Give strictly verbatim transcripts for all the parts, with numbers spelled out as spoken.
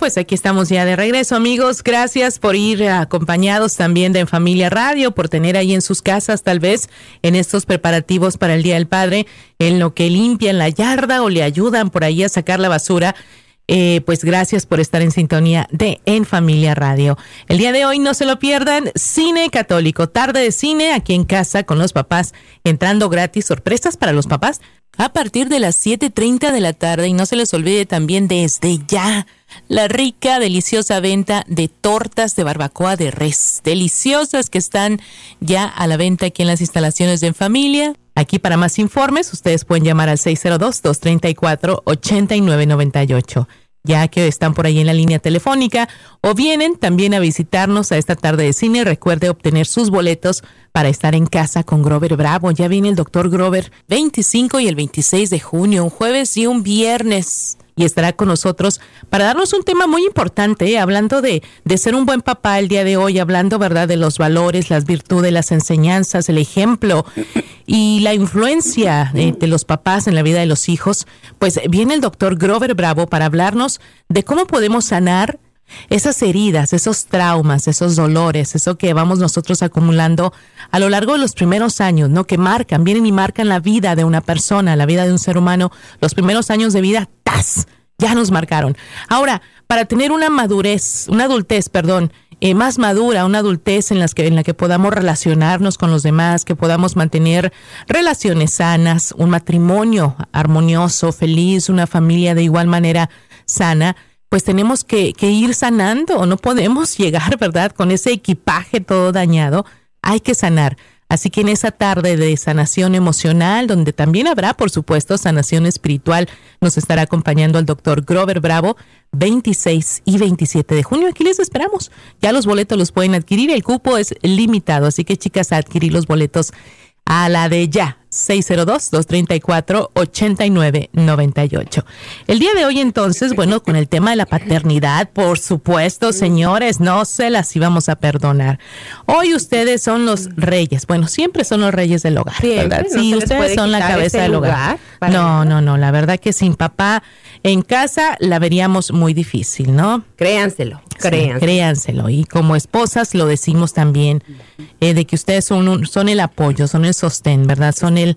pues aquí estamos ya de regreso, amigos. Gracias por ir acompañados también de En Familia Radio, por tener ahí en sus casas, tal vez, en estos preparativos para el Día del Padre, en lo que limpian la yarda o le ayudan por ahí a sacar la basura. Eh, pues gracias por estar en sintonía de En Familia Radio. El día de hoy no se lo pierdan, Cine Católico, tarde de cine aquí en casa con los papás, entrando gratis, sorpresas para los papás a partir de las siete treinta de la tarde. Y no se les olvide también desde ya la rica, deliciosa venta de tortas de barbacoa de res, deliciosas, que están ya a la venta aquí en las instalaciones de En Familia. Aquí, para más informes, ustedes pueden llamar al seis cero dos, dos tres cuatro, ocho nueve nueve ocho, ya que están por ahí en la línea telefónica, o vienen también a visitarnos a esta tarde de cine. Recuerde obtener sus boletos para estar en casa con Grover Bravo. Ya viene el doctor Grover, veinticinco y el veintiséis de junio, un jueves y un viernes. Y estará con nosotros para darnos un tema muy importante, ¿eh? hablando de, de ser un buen papá el día de hoy, hablando, ¿verdad?, de los valores, las virtudes, las enseñanzas, el ejemplo y la influencia de, de los papás en la vida de los hijos. Pues viene el doctor Grover Bravo para hablarnos de cómo podemos sanar esas heridas, esos traumas, esos dolores, eso que vamos nosotros acumulando a lo largo de los primeros años, ¿no? Que marcan, vienen y marcan la vida de una persona, la vida de un ser humano. Los primeros años de vida, ¡tas!, ya nos marcaron. Ahora, para tener una madurez, una adultez, perdón, eh, más madura, una adultez en, las que, en la que podamos relacionarnos con los demás, que podamos mantener relaciones sanas, un matrimonio armonioso, feliz, una familia de igual manera sana, pues tenemos que, que ir sanando. No podemos llegar, ¿verdad?, con ese equipaje todo dañado. Hay que sanar. Así que en esa tarde de sanación emocional, donde también habrá, por supuesto, sanación espiritual, nos estará acompañando el doctor Grover Bravo, veintiséis y veintisiete de junio. Aquí les esperamos. Ya los boletos los pueden adquirir. El cupo es limitado. Así que, chicas, a adquirir los boletos a la de ya. seis cero dos, dos tres cuatro, ocho nueve nueve ocho. El día de hoy, entonces, bueno, con el tema de la paternidad, por supuesto, señores, no se las íbamos a perdonar. Hoy ustedes son los reyes. Bueno, siempre son los reyes del hogar, siempre, ¿verdad? No sí, ustedes son la cabeza del hogar. hogar no, no, no, la verdad que sin papá en casa la veríamos muy difícil, ¿no? Créanselo, créanselo. Sí, créanselo. Y como esposas lo decimos también, eh, de que ustedes son, un, son el apoyo, son el sostén, ¿verdad? Son el,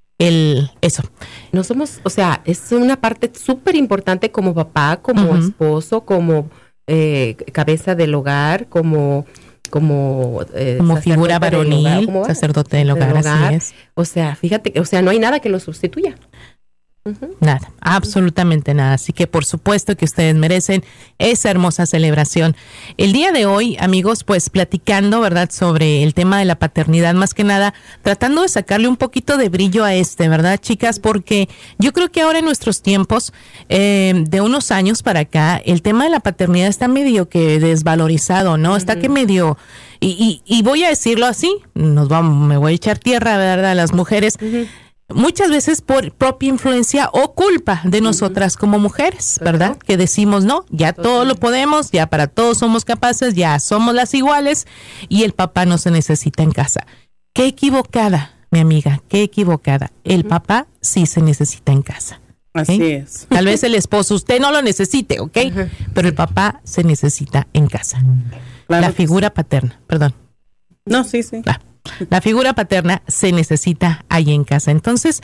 el, eso. No somos, o sea, es una parte súper importante como papá, como uh-huh. esposo, como eh, cabeza del hogar, como como eh, como figura varonil, del hogar, sacerdote del hogar, del hogar, así es. O sea, fíjate que, o sea, no hay nada que lo sustituya. Uh-huh. Nada, absolutamente nada. Así que por supuesto que ustedes merecen esa hermosa celebración. El día de hoy, amigos, pues platicando, ¿verdad?, sobre el tema de la paternidad, más que nada, tratando de sacarle un poquito de brillo a este, ¿verdad, chicas? Porque yo creo que ahora en nuestros tiempos, eh, de unos años para acá, el tema de la paternidad está medio que desvalorizado, ¿no? Uh-huh. Está que medio... Y, y, y voy a decirlo así, nos vamos, me voy a echar tierra, ¿verdad?, a las mujeres. Uh-huh. Muchas veces por propia influencia o culpa de nosotras como mujeres, ¿verdad? Que decimos, no, ya todo lo podemos, ya para todos somos capaces, ya somos las iguales y el papá no se necesita en casa. Qué equivocada, mi amiga, qué equivocada. El papá sí se necesita en casa. ¿Okay? Así es. Tal vez el esposo, usted no lo necesite, ¿ok? Uh-huh. Pero el papá se necesita en casa. Claro, la figura sí. paterna, perdón. No, sí, sí. La, la figura paterna se necesita ahí en casa. Entonces,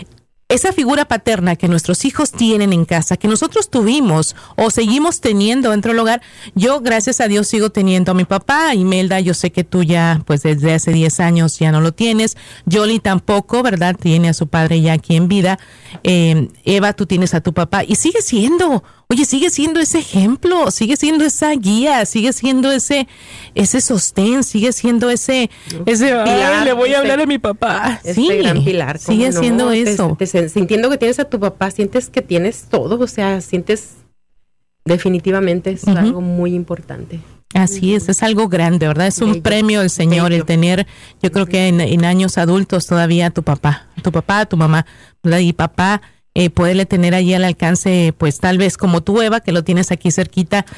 esa figura paterna que nuestros hijos tienen en casa, que nosotros tuvimos o seguimos teniendo dentro del hogar, yo gracias a Dios sigo teniendo a mi papá. Imelda, yo sé que tú ya, pues desde hace diez años ya no lo tienes. Yoli tampoco, ¿verdad? Tiene a su padre ya aquí en vida. Eh, Eva, tú tienes a tu papá y sigue siendo, oye, sigue siendo ese ejemplo, sigue siendo esa guía, sigue siendo ese ese sostén, sigue siendo ese, ese pilar. Le voy a hablar a mi papá. Ese sí, gran pilar. Sigue no? siendo te, eso. Te, te, sintiendo que tienes a tu papá, sientes que tienes todo, o sea, sientes definitivamente es uh-huh. algo muy importante. Así es, es algo grande, ¿verdad? Es un Bello. premio del Señor Bello. el tener, yo creo que en, en años adultos todavía a tu papá, a tu papá, a tu mamá, ¿verdad? Y papá, eh, poderle tener allí al alcance, pues tal vez como tú, Eva, que lo tienes aquí cerquita,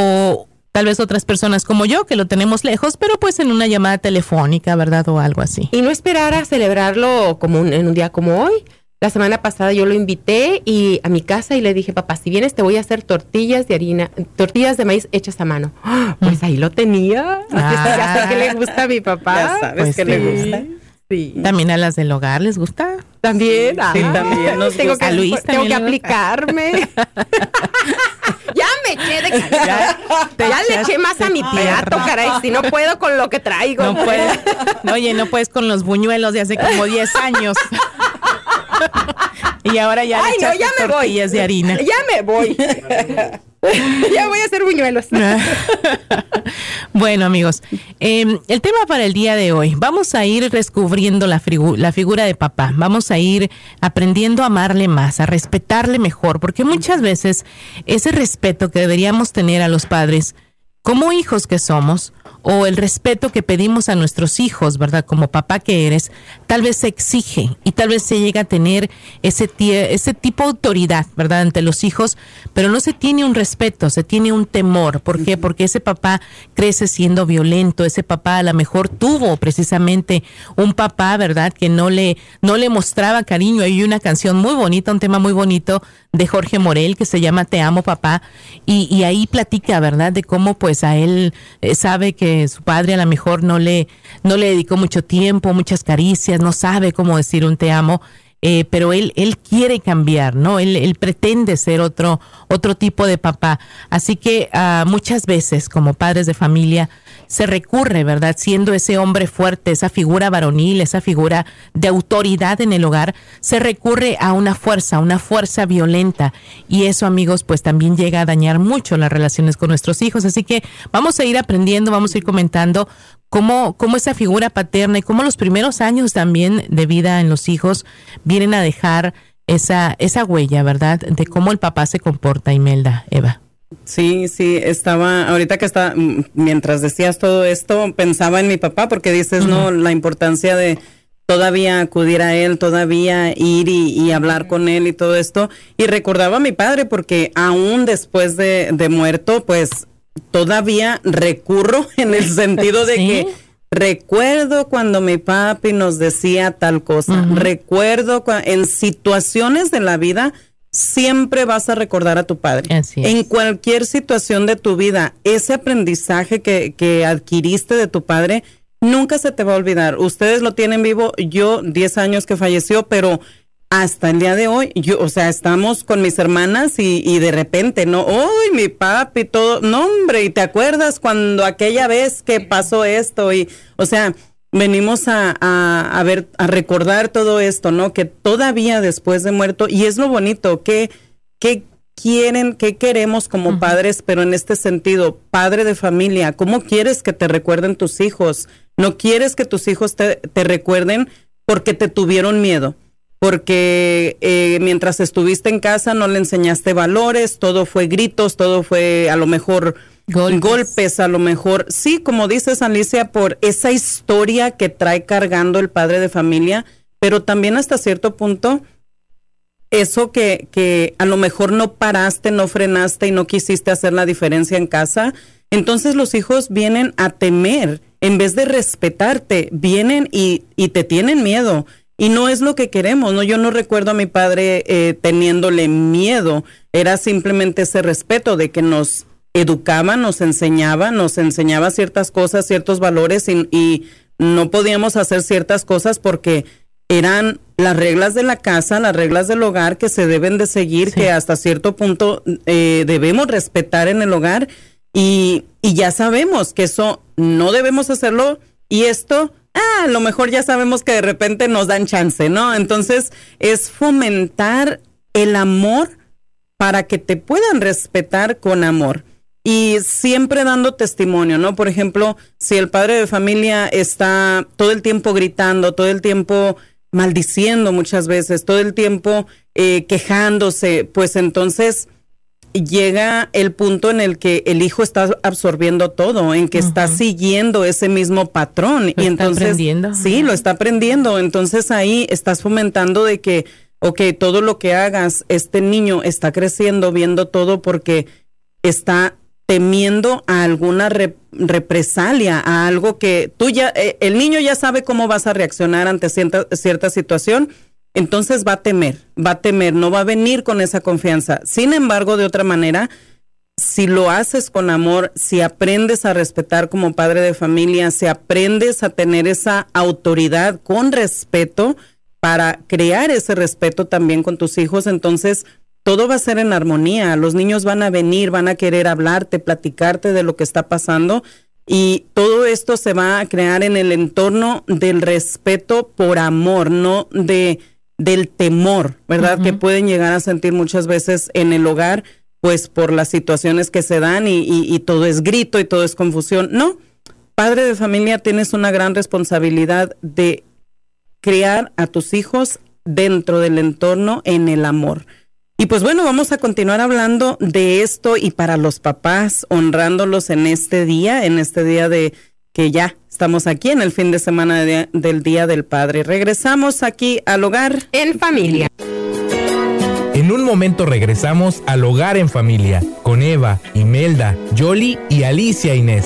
o tal vez otras personas como yo, que lo tenemos lejos, pero pues en una llamada telefónica, ¿verdad? O algo así. Y no esperar a celebrarlo como un, en un día como hoy, La semana pasada yo lo invité y a mi casa y le dije, papá, si vienes te voy a hacer tortillas de harina, tortillas de maíz hechas a mano. Pues ahí lo tenía. Ah. Ya sé que le gusta a mi papá. Ya sabes pues que sí. le gusta. Sí. También a las del hogar les gusta. También. Sí, sí, también nos tengo gusta. que, A Luis tengo que también le aplicarme. Ya me eché de ya, ya le eché más a mi plato, caray. Si no puedo con lo que traigo. No puedes. No, oye, no puedes con los buñuelos de hace como diez años. Y ahora ya Ay, le no, ya me voy. tortillas de harina. Ya me voy. Ya voy a hacer buñuelos. Bueno, amigos, eh, el tema para el día de hoy, vamos a ir descubriendo la, figu- la figura de papá, vamos a ir aprendiendo a amarle más, a respetarle mejor, porque muchas veces ese respeto que deberíamos tener a los padres como hijos que somos, o el respeto que pedimos a nuestros hijos, ¿verdad? Como papá que eres, tal vez se exige y tal vez se llega a tener ese, tie- ese tipo de autoridad, ¿verdad? Ante los hijos, pero no se tiene un respeto, se tiene un temor. ¿Por qué? Porque ese papá crece siendo violento, ese papá a lo mejor tuvo precisamente un papá, ¿verdad? Que no le, no le mostraba cariño. Hay una canción muy bonita, un tema muy bonito de Jorge Morel que se llama Te amo, papá, y, y ahí platica, ¿verdad? De cómo pues a él eh, sabe que su padre a lo mejor no le, no le dedicó mucho tiempo, muchas caricias, no sabe cómo decir un te amo, eh, pero él, él quiere cambiar, ¿no? Él, él pretende ser otro, otro tipo de papá. Así que uh, muchas veces como padres de familia se recurre, ¿verdad? Siendo ese hombre fuerte, esa figura varonil, esa figura de autoridad en el hogar, se recurre a una fuerza, una fuerza violenta. Y eso, amigos, pues también llega a dañar mucho las relaciones con nuestros hijos. Así que vamos a ir aprendiendo, vamos a ir comentando cómo, cómo esa figura paterna y cómo los primeros años también de vida en los hijos vienen a dejar esa, esa huella, ¿verdad? De cómo el papá se comporta, Imelda, Eva. Sí, sí, estaba, ahorita que está, mientras decías todo esto, pensaba en mi papá, porque dices, uh-huh. no, la importancia de todavía acudir a él, todavía ir y, y hablar con él y todo esto, y recordaba a mi padre, porque aún después de, de muerto, pues, todavía recurro en el sentido de ¿sí? que recuerdo cuando mi papi nos decía tal cosa, uh-huh. recuerdo cu- en situaciones de la vida, siempre vas a recordar a tu padre. Así es. En cualquier situación de tu vida, ese aprendizaje que, que adquiriste de tu padre, nunca se te va a olvidar. Ustedes lo tienen vivo, yo diez años que falleció, pero hasta el día de hoy, yo, o sea, estamos con mis hermanas y, y de repente, ¿no? ¡Uy, mi papi! Todo, no, hombre, ¿y te acuerdas cuando aquella vez que pasó esto? Y, o sea, venimos a, a, a ver, a recordar todo esto, ¿no? Que todavía después de muerto, y es lo bonito, que, que quieren, que queremos como uh-huh. padres, pero en este sentido, padre de familia, ¿cómo quieres que te recuerden tus hijos? No quieres que tus hijos te, te recuerden porque te tuvieron miedo, porque eh, mientras estuviste en casa no le enseñaste valores, todo fue gritos, todo fue a lo mejor golpes, golpes a lo mejor, sí, como dices, Alicia, por esa historia que trae cargando el padre de familia, pero también hasta cierto punto, eso que, que a lo mejor no paraste, no frenaste y no quisiste hacer la diferencia en casa, entonces los hijos vienen a temer, en vez de respetarte, vienen y, y te tienen miedo. Y no es lo que queremos, ¿no? Yo no recuerdo a mi padre eh, teniéndole miedo, era simplemente ese respeto de que nos educaba, nos enseñaba, nos enseñaba ciertas cosas, ciertos valores y, y no podíamos hacer ciertas cosas porque eran las reglas de la casa, las reglas del hogar que se deben de seguir, sí. que hasta cierto punto eh, debemos respetar en el hogar y, y ya sabemos que eso no debemos hacerlo y esto... Ah, a lo mejor ya sabemos que de repente nos dan chance, ¿no? Entonces, es fomentar el amor para que te puedan respetar con amor. Y siempre dando testimonio, ¿no? Por ejemplo, si el padre de familia está todo el tiempo gritando, todo el tiempo maldiciendo muchas veces, todo el tiempo eh, quejándose, pues entonces... llega el punto en el que el hijo está absorbiendo todo, en que uh-huh. está siguiendo ese mismo patrón. Lo y está entonces, aprendiendo. Sí, lo está aprendiendo. Entonces ahí estás fomentando de que, ok, todo lo que hagas, este niño está creciendo, viendo todo porque está temiendo a alguna rep- represalia, a algo que tú ya, eh, el niño ya sabe cómo vas a reaccionar ante cierta, cierta situación. entonces va a temer, va a temer, no va a venir con esa confianza. Sin embargo, de otra manera, si lo haces con amor, si aprendes a respetar como padre de familia, si aprendes a tener esa autoridad con respeto para crear ese respeto también con tus hijos, entonces todo va a ser en armonía. Los niños van a venir, van a querer hablarte, platicarte de lo que está pasando, y todo esto se va a crear en el entorno del respeto por amor, no de del temor, ¿verdad? Uh-huh. Que pueden llegar a sentir muchas veces en el hogar, pues por las situaciones que se dan y, y, y todo es grito y todo es confusión. No, padre de familia, tienes una gran responsabilidad de criar a tus hijos dentro del entorno en el amor. Y pues bueno, vamos a continuar hablando de esto, y para los papás, honrándolos en este día, en este día de que ya estamos aquí en el fin de semana de, del Día del Padre. Regresamos aquí al Hogar en Familia. En un momento regresamos al Hogar en Familia con Eva, Imelda, Yoli y Alicia Inés.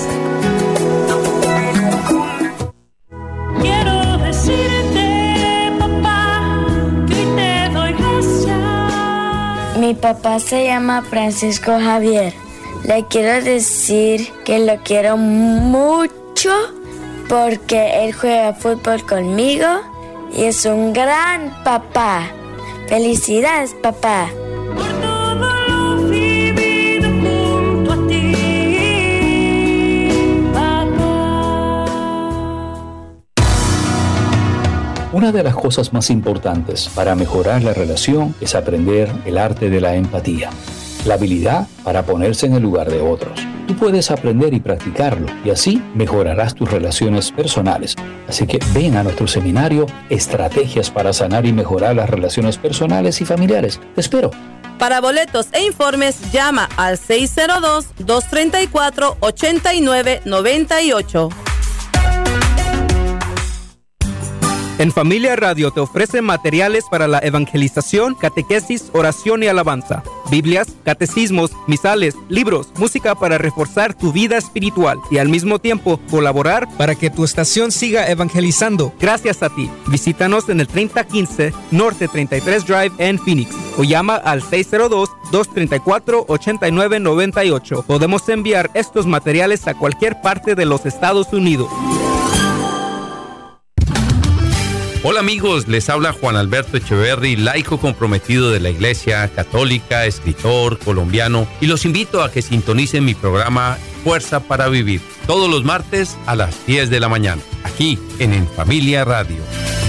Quiero decirte, papá, que te doy gracias. Mi papá se llama Francisco Javier. Le quiero decir que lo quiero mucho porque él juega fútbol conmigo y es un gran papá. ¡Felicidades, papá! Por todo lo vivido junto a ti, papá. Una de las cosas más importantes para mejorar la relación es aprender el arte de la empatía, la habilidad para ponerse en el lugar de otros. Tú puedes aprender y practicarlo, y así mejorarás tus relaciones personales. Así que ven a nuestro seminario Estrategias para sanar y mejorar las relaciones personales y familiares. Te espero. Para boletos e informes, llama al seis cero dos, dos tres cuatro, ocho nueve nueve ocho. En Familia Radio te ofrece materiales para la evangelización, catequesis, oración y alabanza, Biblias, catecismos, misales, libros, música para reforzar tu vida espiritual y al mismo tiempo colaborar para que tu estación siga evangelizando. Gracias a ti. Visítanos en el treinta quince Norte treinta y tres Drive en Phoenix o llama al seis cero dos, dos tres cuatro, ocho nueve nueve ocho. Podemos enviar estos materiales a cualquier parte de los Estados Unidos. Hola amigos, les habla Juan Alberto Echeverry, laico comprometido de la Iglesia Católica, escritor colombiano, y los invito a que sintonicen mi programa Fuerza para Vivir, todos los martes a las diez de la mañana, aquí en En Familia Radio.